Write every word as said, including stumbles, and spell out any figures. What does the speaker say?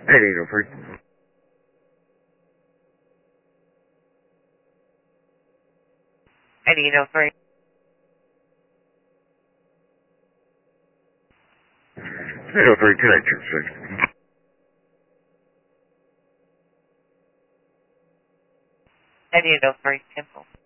eight eight oh three. eight eight oh three. eight oh three, two eight two six. eight eight oh three, cancel.